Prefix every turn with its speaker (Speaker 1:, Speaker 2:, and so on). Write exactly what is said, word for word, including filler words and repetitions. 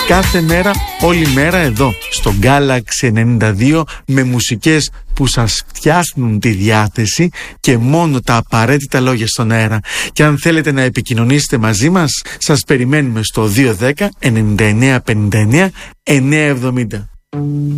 Speaker 1: κάθε μέρα, όλη μέρα εδώ στο Galaxy ενενήντα δύο, με μουσικές που σας φτιάχνουν τη διάθεση και μόνο τα απαραίτητα λόγια στον αέρα. Και αν θέλετε να επικοινωνήσετε μαζί μας, σας περιμένουμε στο δύο ένα μηδέν εννιά εννιά πενήντα εννιά εννιακόσια εβδομήντα.